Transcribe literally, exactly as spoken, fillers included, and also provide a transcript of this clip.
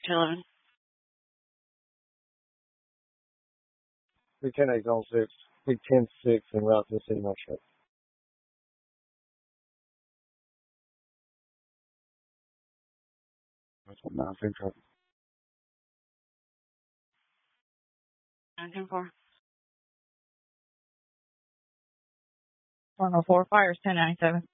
ten eleven. three ten eight zone six. three ten six en route to the city metro. That's what nine ten traffic. nine ten four. one oh four, fires ten ninety-seven.